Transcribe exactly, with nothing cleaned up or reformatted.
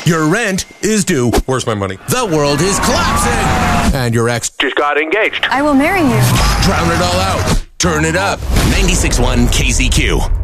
Your rent is due. Where's my money? The world is collapsing. And your ex Just got engaged. I will marry you. drown it all out. Turn it up. ninety-six point one K Z Q.